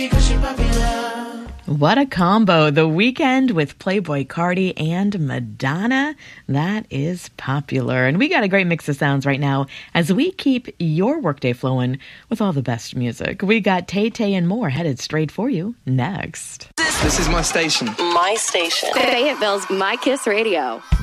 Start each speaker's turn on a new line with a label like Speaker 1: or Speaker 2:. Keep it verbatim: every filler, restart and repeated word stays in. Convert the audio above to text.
Speaker 1: What a combo. The Weeknd with Playboi Carti and Madonna. That is popular. And we got a great mix of sounds right now as we keep your workday flowing with all the best music. We got Tay Tay and more headed straight for you next.
Speaker 2: This is my station.
Speaker 3: My station. Fayetteville's My Kiss Radio.